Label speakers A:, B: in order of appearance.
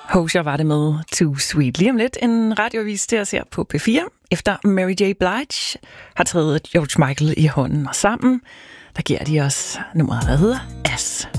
A: Hozier var det med Too Sweet. Lige om lidt en radioavis til at se på P4. Efter Mary J. Blige har taget George Michael i hånden og sammen, der giver de os nummeret, der hedder As.